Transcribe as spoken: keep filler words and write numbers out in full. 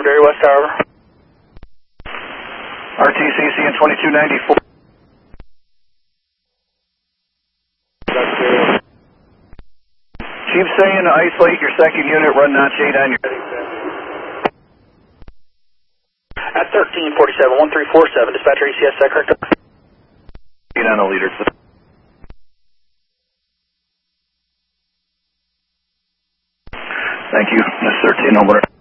Dairy West Tower. R T C C and twenty-two ninety-four. Chief saying to isolate your second unit, run notch eight on your... At thirteen forty-seven, one three four seven, dispatcher E C S, is that correct? eight on the leader. Thank you, Miss thirteen, over.